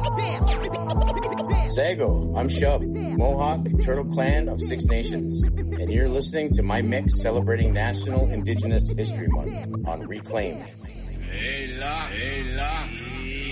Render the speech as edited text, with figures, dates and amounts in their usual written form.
Sago, I'm Shub, Mohawk, Turtle Clan of Six Nations, and you're listening to my mix celebrating National Indigenous History Month on Reclaimed. Hey la,